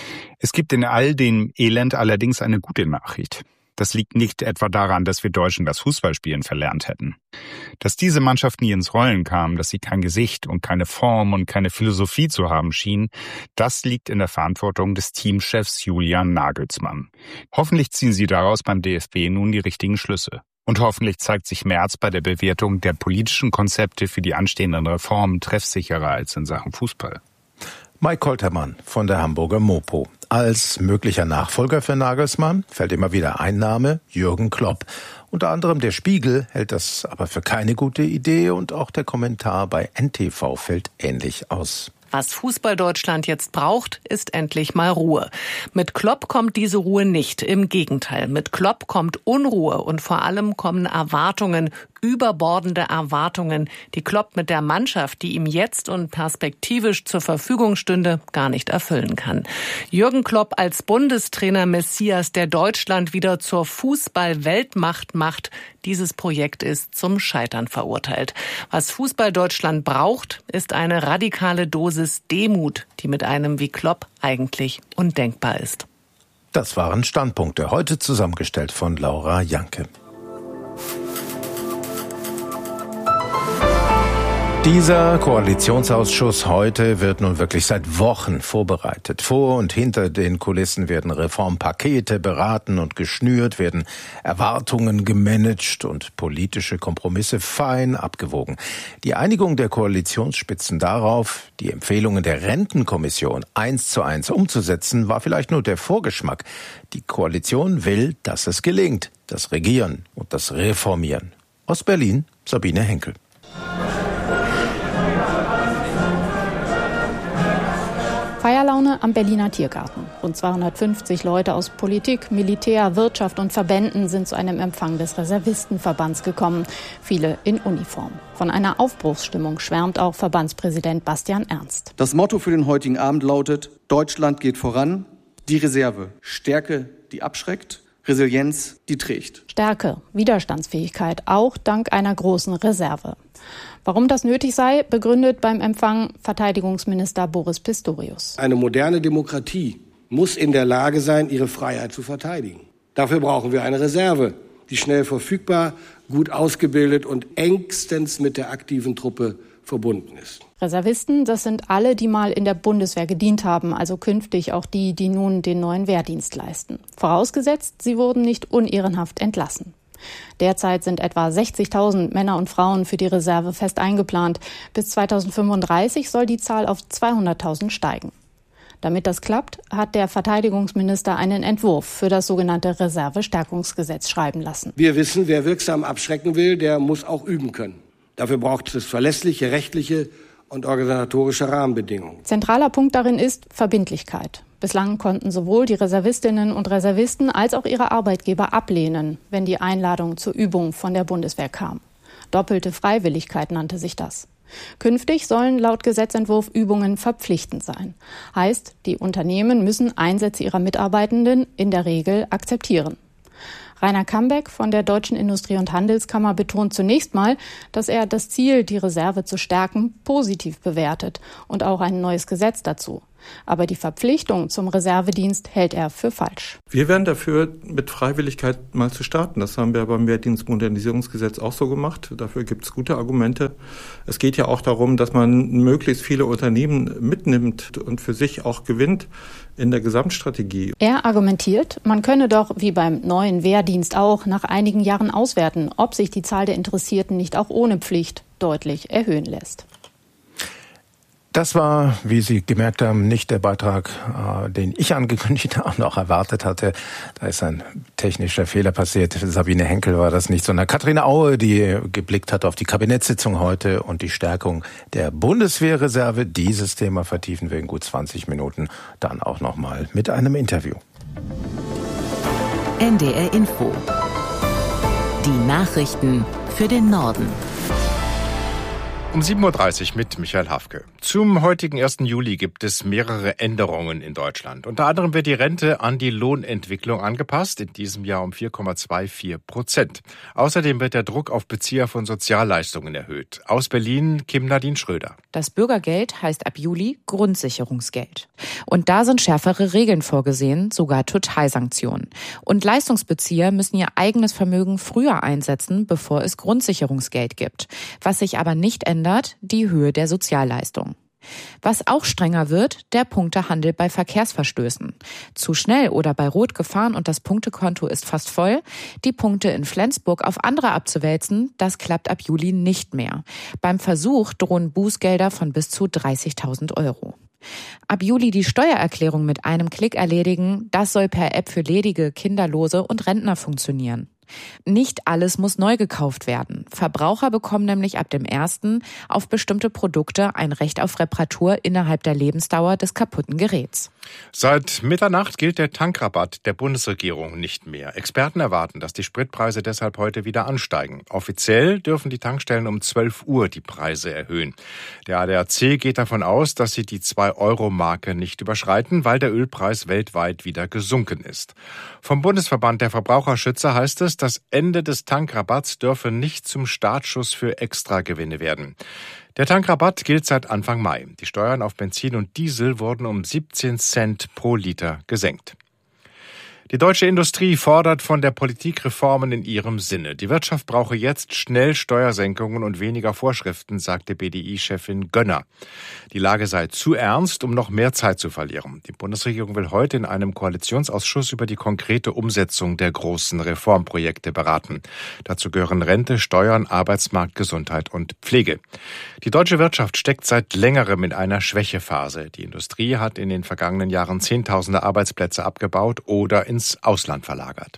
Es gibt in all dem Elend allerdings eine gute Nachricht. Das liegt nicht etwa daran, dass wir Deutschen das Fußballspielen verlernt hätten. Dass diese Mannschaft nie ins Rollen kam, dass sie kein Gesicht und keine Form und keine Philosophie zu haben schien, das liegt in der Verantwortung des Teamchefs Julian Nagelsmann. Hoffentlich ziehen sie daraus beim DFB nun die richtigen Schlüsse. Und hoffentlich zeigt sich Merz bei der Bewertung der politischen Konzepte für die anstehenden Reformen treffsicherer als in Sachen Fußball. Mike Koltermann von der Hamburger Mopo. Als möglicher Nachfolger für Nagelsmann fällt immer wieder ein Name: Jürgen Klopp. Unter anderem der Spiegel hält das aber für keine gute Idee und auch der Kommentar bei NTV fällt ähnlich aus. Was Fußball-Deutschland jetzt braucht, ist endlich mal Ruhe. Mit Klopp kommt diese Ruhe nicht. Im Gegenteil, mit Klopp kommt Unruhe und vor allem kommen Erwartungen, überbordende Erwartungen, die Klopp mit der Mannschaft, die ihm jetzt und perspektivisch zur Verfügung stünde, gar nicht erfüllen kann. Jürgen Klopp als Bundestrainer Messias, der Deutschland wieder zur Fußball-Weltmacht macht, dieses Projekt ist zum Scheitern verurteilt. Was Fußball-Deutschland braucht, ist eine radikale Dosis Demut, die mit einem wie Klopp eigentlich undenkbar ist. Das waren Standpunkte, heute zusammengestellt von Laura Janke. Dieser Koalitionsausschuss heute wird nun wirklich seit Wochen vorbereitet. Vor und hinter den Kulissen werden Reformpakete beraten und geschnürt, werden Erwartungen gemanagt und politische Kompromisse fein abgewogen. Die Einigung der Koalitionsspitzen darauf, die Empfehlungen der Rentenkommission 1:1 umzusetzen, war vielleicht nur der Vorgeschmack. Die Koalition will, dass es gelingt, das Regieren und das Reformieren. Aus Berlin, Sabine Henkel. Feierlaune am Berliner Tiergarten. Rund 250 Leute aus Politik, Militär, Wirtschaft und Verbänden sind zu einem Empfang des Reservistenverbands gekommen. Viele in Uniform. Von einer Aufbruchsstimmung schwärmt auch Verbandspräsident Bastian Ernst. Das Motto für den heutigen Abend lautet: Deutschland geht voran, die Reserve. Stärke, die abschreckt, Resilienz, die trägt. Stärke, Widerstandsfähigkeit, auch dank einer großen Reserve. Warum das nötig sei, begründet beim Empfang Verteidigungsminister Boris Pistorius. Eine moderne Demokratie muss in der Lage sein, ihre Freiheit zu verteidigen. Dafür brauchen wir eine Reserve, die schnell verfügbar, gut ausgebildet und engstens mit der aktiven Truppe verbunden ist. Reservisten, das sind alle, die mal in der Bundeswehr gedient haben, also künftig auch die, die nun den neuen Wehrdienst leisten. Vorausgesetzt, sie wurden nicht unehrenhaft entlassen. Derzeit sind etwa 60.000 Männer und Frauen für die Reserve fest eingeplant. Bis 2035 soll die Zahl auf 200.000 steigen. Damit das klappt, hat der Verteidigungsminister einen Entwurf für das sogenannte Reservestärkungsgesetz schreiben lassen. Wir wissen, wer wirksam abschrecken will, der muss auch üben können. Dafür braucht es verlässliche rechtliche und organisatorische Rahmenbedingungen. Zentraler Punkt darin ist Verbindlichkeit. Bislang konnten sowohl die Reservistinnen und Reservisten als auch ihre Arbeitgeber ablehnen, wenn die Einladung zur Übung von der Bundeswehr kam. Doppelte Freiwilligkeit nannte sich das. Künftig sollen laut Gesetzentwurf Übungen verpflichtend sein. Heißt, die Unternehmen müssen Einsätze ihrer Mitarbeitenden in der Regel akzeptieren. Rainer Kambeck von der Deutschen Industrie- und Handelskammer betont zunächst mal, dass er das Ziel, die Reserve zu stärken, positiv bewertet und auch ein neues Gesetz dazu. Aber die Verpflichtung zum Reservedienst hält er für falsch. Wir wären dafür, mit Freiwilligkeit mal zu starten. Das haben wir beim Wehrdienstmodernisierungsgesetz auch so gemacht. Dafür gibt es gute Argumente. Es geht ja auch darum, dass man möglichst viele Unternehmen mitnimmt und für sich auch gewinnt in der Gesamtstrategie. Er argumentiert, man könne doch, wie beim neuen Wehrdienst auch, nach einigen Jahren auswerten, ob sich die Zahl der Interessierten nicht auch ohne Pflicht deutlich erhöhen lässt. Das war, wie Sie gemerkt haben, nicht der Beitrag, den ich angekündigt und auch erwartet hatte. Da ist ein technischer Fehler passiert. Sabine Henkel war das nicht, sondern Katharina Aue, die geblickt hat auf die Kabinettssitzung heute und die Stärkung der Bundeswehrreserve. Dieses Thema vertiefen wir in gut 20 Minuten, dann auch nochmal mit einem Interview. NDR Info. Die Nachrichten für den Norden. Um 7.30 Uhr mit Michael Hafke. Zum heutigen 1. Juli gibt es mehrere Änderungen in Deutschland. Unter anderem wird die Rente an die Lohnentwicklung angepasst, in diesem Jahr um 4,24%. Außerdem wird der Druck auf Bezieher von Sozialleistungen erhöht. Aus Berlin, Kim-Nadine Schröder. Das Bürgergeld heißt ab Juli Grundsicherungsgeld. Und da sind schärfere Regeln vorgesehen, sogar Totalsanktionen. Und Leistungsbezieher müssen ihr eigenes Vermögen früher einsetzen, bevor es Grundsicherungsgeld gibt. Was sich aber nicht ändert, die Höhe der Sozialleistung. Was auch strenger wird, der Punktehandel bei Verkehrsverstößen. Zu schnell oder bei Rot gefahren und das Punktekonto ist fast voll, die Punkte in Flensburg auf andere abzuwälzen, das klappt ab Juli nicht mehr. Beim Versuch drohen Bußgelder von bis zu 30.000 Euro. Ab Juli die Steuererklärung mit einem Klick erledigen, das soll per App für Ledige, Kinderlose und Rentner funktionieren. Nicht alles muss neu gekauft werden. Verbraucher bekommen nämlich ab dem 1. auf bestimmte Produkte ein Recht auf Reparatur innerhalb der Lebensdauer des kaputten Geräts. Seit Mitternacht gilt der Tankrabatt der Bundesregierung nicht mehr. Experten erwarten, dass die Spritpreise deshalb heute wieder ansteigen. Offiziell dürfen die Tankstellen um 12 Uhr die Preise erhöhen. Der ADAC geht davon aus, dass sie die 2-Euro-Marke nicht überschreiten, weil der Ölpreis weltweit wieder gesunken ist. Vom Bundesverband der Verbraucherschützer heißt es, das Ende des Tankrabatts dürfe nicht zum Startschuss für Extragewinne werden. Der Tankrabatt gilt seit Anfang Mai. Die Steuern auf Benzin und Diesel wurden um 17 Cent pro Liter gesenkt. Die deutsche Industrie fordert von der Politik Reformen in ihrem Sinne. Die Wirtschaft brauche jetzt schnell Steuersenkungen und weniger Vorschriften, sagte BDI-Chefin Gönner. Die Lage sei zu ernst, um noch mehr Zeit zu verlieren. Die Bundesregierung will heute in einem Koalitionsausschuss über die konkrete Umsetzung der großen Reformprojekte beraten. Dazu gehören Rente, Steuern, Arbeitsmarkt, Gesundheit und Pflege. Die deutsche Wirtschaft steckt seit längerem in einer Schwächephase. Die Industrie hat in den vergangenen Jahren Zehntausende Arbeitsplätze abgebaut oder ins Ausland verlagert.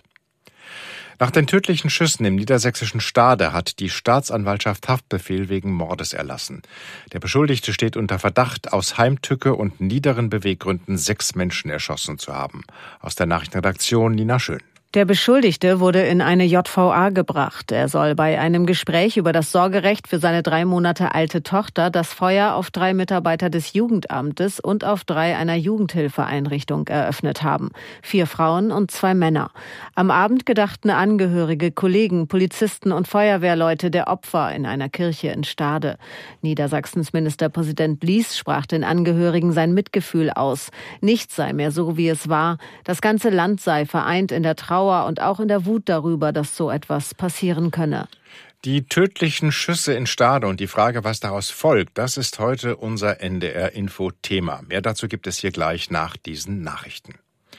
Nach den tödlichen Schüssen im niedersächsischen Stade hat die Staatsanwaltschaft Haftbefehl wegen Mordes erlassen. Der Beschuldigte steht unter Verdacht, aus Heimtücke und niederen Beweggründen 6 Menschen erschossen zu haben. Aus der Nachrichtenredaktion Nina Schön. Der Beschuldigte wurde in eine JVA gebracht. Er soll bei einem Gespräch über das Sorgerecht für seine 3 Monate alte Tochter das Feuer auf 3 Mitarbeiter des Jugendamtes und auf 3 einer Jugendhilfeeinrichtung eröffnet haben. 4 Frauen und 2 Männer. Am Abend gedachten Angehörige, Kollegen, Polizisten und Feuerwehrleute der Opfer in einer Kirche in Stade. Niedersachsens Ministerpräsident Lies sprach den Angehörigen sein Mitgefühl aus. Nichts sei mehr so, wie es war. Das ganze Land sei vereint in der Trauer und auch in der Wut darüber, dass so etwas passieren könne. Die tödlichen Schüsse in Stade und die Frage, was daraus folgt, das ist heute unser NDR-Info-Thema. Mehr dazu gibt es hier gleich nach diesen Nachrichten.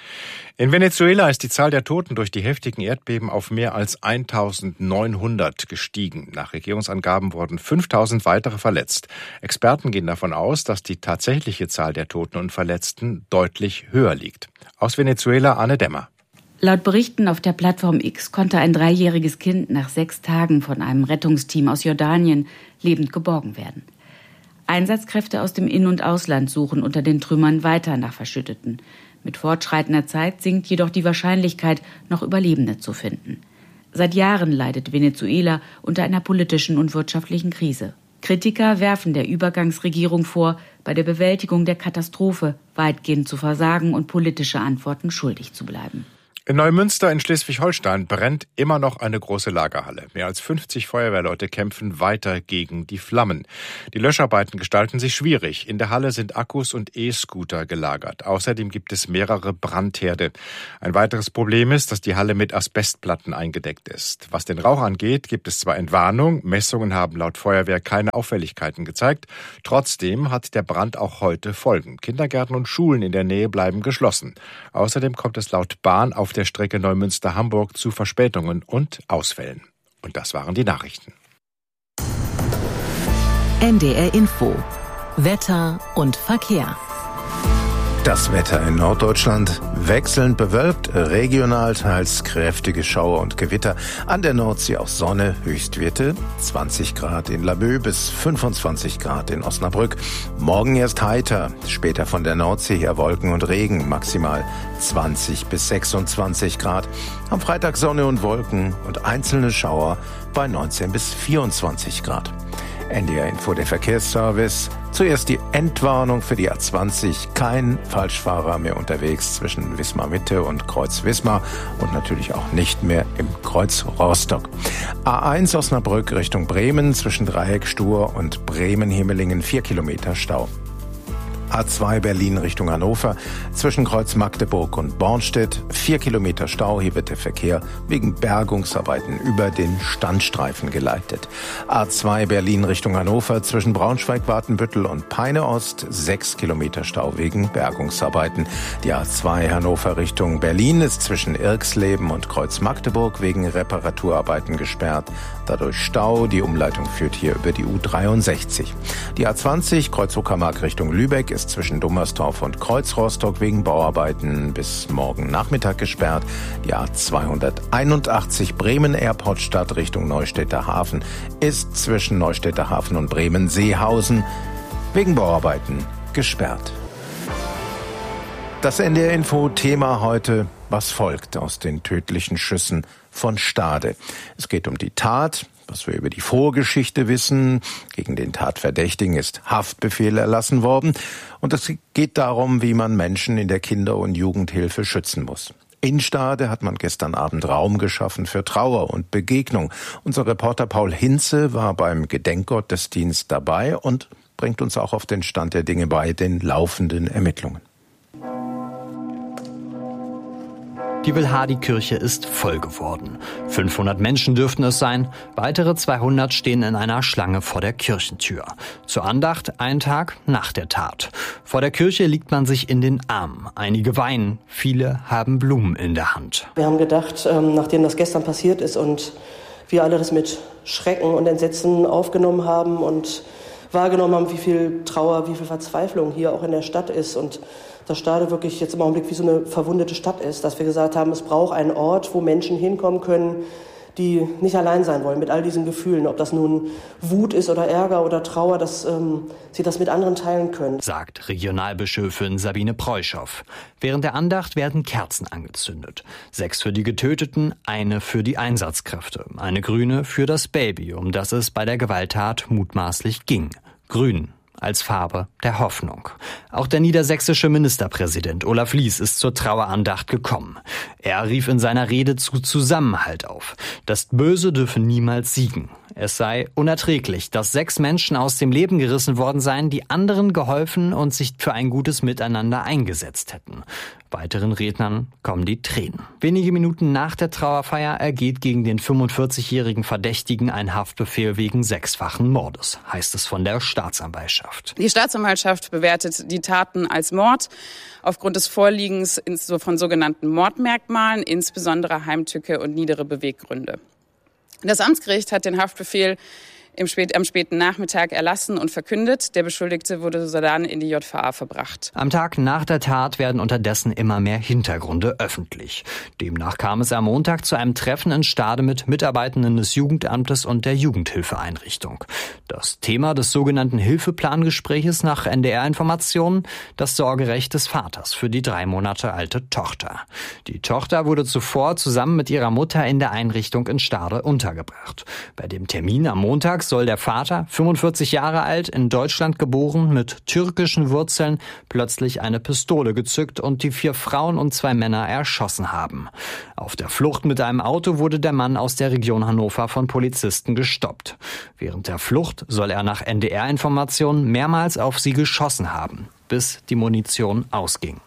In Venezuela ist die Zahl der Toten durch die heftigen Erdbeben auf mehr als 1.900 gestiegen. Nach Regierungsangaben wurden 5.000 weitere verletzt. Experten gehen davon aus, dass die tatsächliche Zahl der Toten und Verletzten deutlich höher liegt. Aus Venezuela Anne Dämmer. Laut Berichten auf der Plattform X konnte ein 3-jähriges Kind nach 6 Tagen von einem Rettungsteam aus Jordanien lebend geborgen werden. Einsatzkräfte aus dem In- und Ausland suchen unter den Trümmern weiter nach Verschütteten. Mit fortschreitender Zeit sinkt jedoch die Wahrscheinlichkeit, noch Überlebende zu finden. Seit Jahren leidet Venezuela unter einer politischen und wirtschaftlichen Krise. Kritiker werfen der Übergangsregierung vor, bei der Bewältigung der Katastrophe weitgehend zu versagen und politische Antworten schuldig zu bleiben. In Neumünster in Schleswig-Holstein brennt immer noch eine große Lagerhalle. Mehr als 50 Feuerwehrleute kämpfen weiter gegen die Flammen. Die Löscharbeiten gestalten sich schwierig. In der Halle sind Akkus und E-Scooter gelagert. Außerdem gibt es mehrere Brandherde. Ein weiteres Problem ist, dass die Halle mit Asbestplatten eingedeckt ist. Was den Rauch angeht, gibt es zwar Entwarnung. Messungen haben laut Feuerwehr keine Auffälligkeiten gezeigt. Trotzdem hat der Brand auch heute Folgen. Kindergärten und Schulen in der Nähe bleiben geschlossen. Außerdem kommt es laut Bahn auf der Strecke Neumünster-Hamburg zu Verspätungen und Ausfällen. Und das waren die Nachrichten. NDR Info. Wetter und Verkehr. Das Wetter in Norddeutschland wechselnd bewölkt, regional teils kräftige Schauer und Gewitter. An der Nordsee auch Sonne, Höchstwerte 20 Grad in Laboe bis 25 Grad in Osnabrück. Morgen erst heiter, später von der Nordsee her Wolken und Regen, maximal 20 bis 26 Grad. Am Freitag Sonne und Wolken und einzelne Schauer bei 19 bis 24 Grad. NDR Info, der Verkehrsservice. Zuerst die Entwarnung für die A20. Kein Falschfahrer mehr unterwegs zwischen Wismar Mitte und Kreuz Wismar und natürlich auch nicht mehr im Kreuz Rostock. A1 Osnabrück Richtung Bremen zwischen Dreieck Stur und Bremen-Hemelingen 4 Kilometer Stau. A2 Berlin Richtung Hannover zwischen Kreuz Magdeburg und Bornstedt 4 Kilometer Stau. Hier wird der Verkehr wegen Bergungsarbeiten über den Standstreifen geleitet. A2 Berlin Richtung Hannover zwischen Braunschweig-Watenbüttel und Peine Ost 6 Kilometer Stau wegen Bergungsarbeiten. Die A2 Hannover Richtung Berlin ist zwischen Irxleben und Kreuz Magdeburg wegen Reparaturarbeiten gesperrt. Dadurch Stau. Die Umleitung führt hier über die U63. Die A20 Kreuz Uckermark Richtung Lübeck ist zwischen Dummersdorf und Kreuz Rostock wegen Bauarbeiten bis morgen Nachmittag gesperrt. Die A281 Bremen-Airport-Stadt Richtung Neustädter Hafen ist zwischen Neustädter Hafen und Bremen-Seehausen wegen Bauarbeiten gesperrt. Das NDR-Info-Thema heute: Was folgt aus den tödlichen Schüssen von Stade? Es geht um die Tat. Was wir über die Vorgeschichte wissen: Gegen den Tatverdächtigen ist Haftbefehl erlassen worden. Und es geht darum, wie man Menschen in der Kinder- und Jugendhilfe schützen muss. In Stade hat man gestern Abend Raum geschaffen für Trauer und Begegnung. Unser Reporter Paul Hinze war beim Gedenkgottesdienst dabei und bringt uns auch auf den Stand der Dinge bei den laufenden Ermittlungen. Die Wilhardi-Kirche ist voll geworden. 500 Menschen dürften es sein. Weitere 200 stehen in einer Schlange vor der Kirchentür. Zur Andacht einen Tag nach der Tat. Vor der Kirche liegt man sich in den Armen. Einige weinen, viele haben Blumen in der Hand. Wir haben gedacht, nachdem das gestern passiert ist und wir alle das mit Schrecken und Entsetzen aufgenommen haben und wahrgenommen haben, wie viel Trauer, wie viel Verzweiflung hier auch in der Stadt ist und dass Stade wirklich jetzt im Augenblick wie so eine verwundete Stadt ist, dass wir gesagt haben, es braucht einen Ort, wo Menschen hinkommen können, die nicht allein sein wollen mit all diesen Gefühlen, ob das nun Wut ist oder Ärger oder Trauer, dass sie das mit anderen teilen können. Sagt Regionalbischöfin Sabine Preuschow. Während der Andacht werden Kerzen angezündet. 6 für die Getöteten, eine für die Einsatzkräfte, eine grüne für das Baby, um das es bei der Gewalttat mutmaßlich ging. Grün als Farbe der Hoffnung. Auch der niedersächsische Ministerpräsident Olaf Lies ist zur Trauerandacht gekommen. Er rief in seiner Rede zu Zusammenhalt auf. Das Böse dürfe niemals siegen. Es sei unerträglich, dass 6 Menschen aus dem Leben gerissen worden seien, die anderen geholfen und sich für ein gutes Miteinander eingesetzt hätten. Weiteren Rednern kommen die Tränen. Wenige Minuten nach der Trauerfeier ergeht gegen den 45-jährigen Verdächtigen ein Haftbefehl wegen 6-fachen Mordes, heißt es von der Staatsanwaltschaft. Die Staatsanwaltschaft bewertet die Taten als Mord aufgrund des Vorliegens von sogenannten Mordmerkmalen, insbesondere Heimtücke und niedere Beweggründe. Das Amtsgericht hat den Haftbefehl am späten Nachmittag erlassen und verkündet. Der Beschuldigte wurde dann in die JVA verbracht. Am Tag nach der Tat werden unterdessen immer mehr Hintergründe öffentlich. Demnach kam es am Montag zu einem Treffen in Stade mit Mitarbeitenden des Jugendamtes und der Jugendhilfeeinrichtung. Das Thema des sogenannten Hilfeplangespräches nach NDR-Informationen: das Sorgerecht des Vaters für die 3 Monate alte Tochter. Die Tochter wurde zuvor zusammen mit ihrer Mutter in der Einrichtung in Stade untergebracht. Bei dem Termin am Montag soll der Vater, 45 Jahre alt, in Deutschland geboren, mit türkischen Wurzeln, plötzlich eine Pistole gezückt und die 4 Frauen und 2 Männer erschossen haben. Auf der Flucht mit einem Auto wurde der Mann aus der Region Hannover von Polizisten gestoppt. Während der Flucht soll er nach NDR-Informationen mehrmals auf sie geschossen haben, bis die Munition ausging.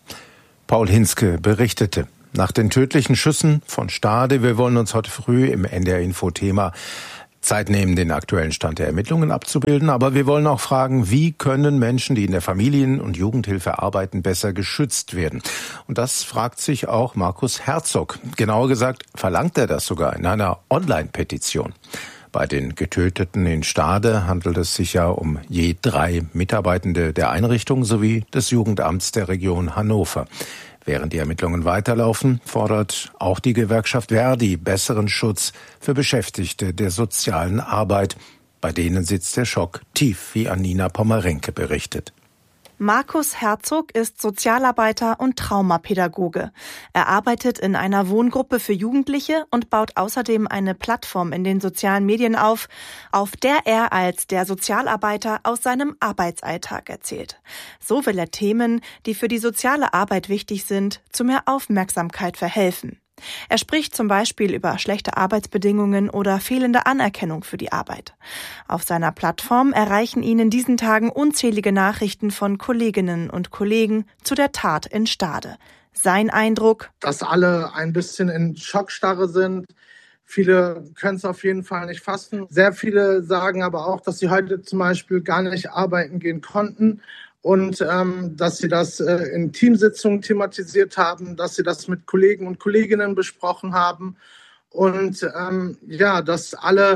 Paul Hinske berichtete. Nach den tödlichen Schüssen von Stade, wir wollen uns heute früh im NDR-Info-Thema Zeit nehmen, den aktuellen Stand der Ermittlungen abzubilden. Aber wir wollen auch fragen, wie können Menschen, die in der Familien- und Jugendhilfe arbeiten, besser geschützt werden? Und das fragt sich auch Markus Herzog. Genauer gesagt verlangt er das sogar in einer Online-Petition. Bei den Getöteten in Stade handelt es sich ja um je 3 Mitarbeitende der Einrichtung sowie des Jugendamts der Region Hannover. Während die Ermittlungen weiterlaufen, fordert auch die Gewerkschaft ver.di besseren Schutz für Beschäftigte der sozialen Arbeit. Bei denen sitzt der Schock tief, wie Anina Pommerenke berichtet. Markus Herzog ist Sozialarbeiter und Traumapädagoge. Er arbeitet in einer Wohngruppe für Jugendliche und baut außerdem eine Plattform in den sozialen Medien auf der er als der Sozialarbeiter aus seinem Arbeitsalltag erzählt. So will er Themen, die für die soziale Arbeit wichtig sind, zu mehr Aufmerksamkeit verhelfen. Er spricht zum Beispiel über schlechte Arbeitsbedingungen oder fehlende Anerkennung für die Arbeit. Auf seiner Plattform erreichen ihn in diesen Tagen unzählige Nachrichten von Kolleginnen und Kollegen zu der Tat in Stade. Sein Eindruck: dass alle ein bisschen in Schockstarre sind. Viele können es auf jeden Fall nicht fassen. Sehr viele sagen aber auch, dass sie heute zum Beispiel gar nicht arbeiten gehen konnten. Und dass sie das in Teamsitzungen thematisiert haben, dass sie das mit Kollegen und Kolleginnen besprochen haben und dass alle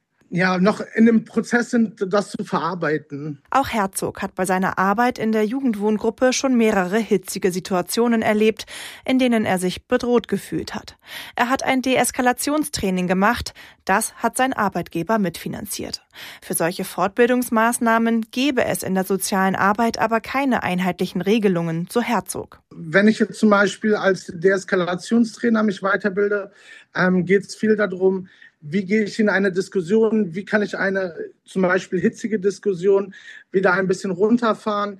noch in dem Prozess sind, das zu verarbeiten. Auch Herzog hat bei seiner Arbeit in der Jugendwohngruppe schon mehrere hitzige Situationen erlebt, in denen er sich bedroht gefühlt hat. Er hat ein Deeskalationstraining gemacht, das hat sein Arbeitgeber mitfinanziert. Für solche Fortbildungsmaßnahmen gäbe es in der sozialen Arbeit aber keine einheitlichen Regelungen, so Herzog. Wenn ich jetzt zum Beispiel als Deeskalationstrainer mich weiterbilde, geht es viel darum, wie gehe ich in eine Diskussion, wie kann ich eine zum Beispiel hitzige Diskussion wieder ein bisschen runterfahren,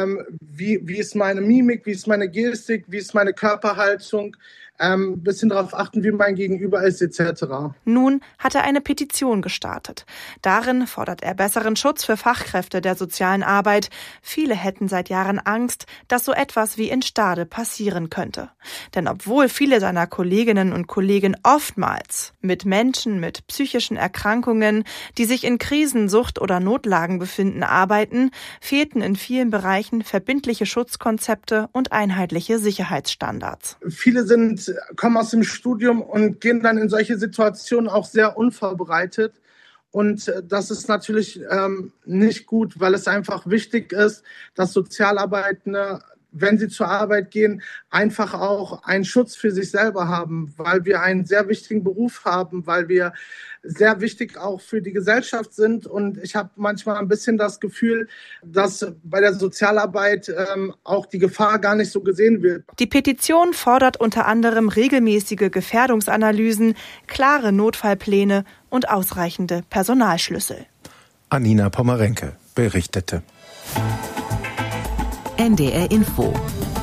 wie ist meine Mimik, wie ist meine Gestik, wie ist meine Körperhaltung, ein bisschen darauf achten, wie mein Gegenüber ist, etc. Nun hat er eine Petition gestartet. Darin fordert er besseren Schutz für Fachkräfte der sozialen Arbeit. Viele hätten seit Jahren Angst, dass so etwas wie in Stade passieren könnte. Denn obwohl viele seiner Kolleginnen und Kollegen oftmals mit Menschen mit psychischen Erkrankungen, die sich in Krisen, Sucht oder Notlagen befinden, arbeiten, fehlten in vielen Bereichen verbindliche Schutzkonzepte und einheitliche Sicherheitsstandards. Viele kommen aus dem Studium und gehen dann in solche Situationen auch sehr unvorbereitet. Und das ist natürlich nicht gut, weil es einfach wichtig ist, dass Sozialarbeitende, wenn sie zur Arbeit gehen, einfach auch einen Schutz für sich selber haben, weil wir einen sehr wichtigen Beruf haben, weil wir sehr wichtig auch für die Gesellschaft sind. Und ich habe manchmal ein bisschen das Gefühl, dass bei der Sozialarbeit auch die Gefahr gar nicht so gesehen wird. Die Petition fordert unter anderem regelmäßige Gefährdungsanalysen, klare Notfallpläne und ausreichende Personalschlüssel. Anina Pommerenke berichtete. NDR Info.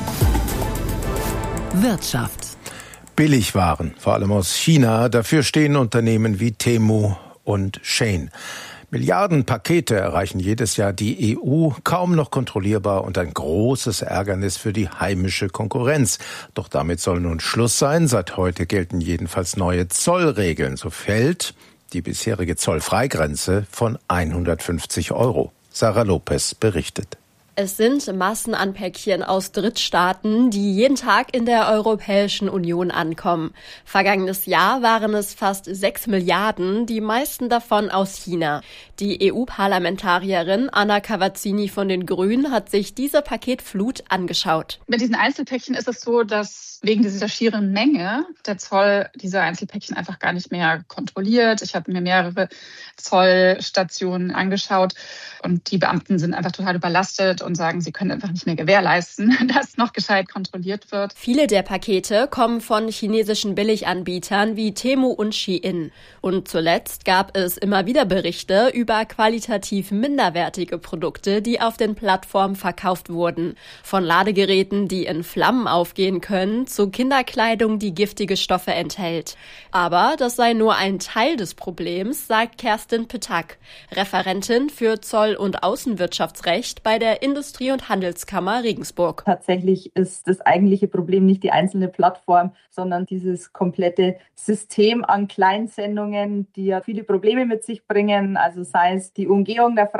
Wirtschaft. Billigwaren, vor allem aus China, dafür stehen Unternehmen wie Temu und Shein. Milliardenpakete erreichen jedes Jahr die EU, kaum noch kontrollierbar und ein großes Ärgernis für die heimische Konkurrenz. Doch damit soll nun Schluss sein. Seit heute gelten jedenfalls neue Zollregeln. So fällt die bisherige Zollfreigrenze von 150 €. Sarah Lopez berichtet. Es sind Massen an Päckchen aus Drittstaaten, die jeden Tag in der Europäischen Union ankommen. Vergangenes Jahr waren es fast 6 Milliarden, die meisten davon aus China. Die EU-Parlamentarierin Anna Cavazzini von den Grünen hat sich diese Paketflut angeschaut. Bei diesen Einzelpäckchen ist es so, dass wegen dieser schieren Menge der Zoll diese Einzelpäckchen einfach gar nicht mehr kontrolliert. Ich habe mir mehrere Zollstationen angeschaut und die Beamten sind einfach total überlastet und sagen, sie können einfach nicht mehr gewährleisten, dass noch gescheit kontrolliert wird. Viele der Pakete kommen von chinesischen Billiganbietern wie Temu und Shein. Und zuletzt gab es immer wieder Berichte über qualitativ minderwertige Produkte, die auf den Plattformen verkauft wurden. Von Ladegeräten, die in Flammen aufgehen können, zu Kinderkleidung, die giftige Stoffe enthält. Aber das sei nur ein Teil des Problems, sagt Kerstin Petak, Referentin für Zoll- und Außenwirtschaftsrecht bei der Industrie- und Handelskammer Regensburg. Tatsächlich ist das eigentliche Problem nicht die einzelne Plattform, sondern dieses komplette System an Kleinsendungen, die ja viele Probleme mit sich bringen. Also sei es die Umgehung der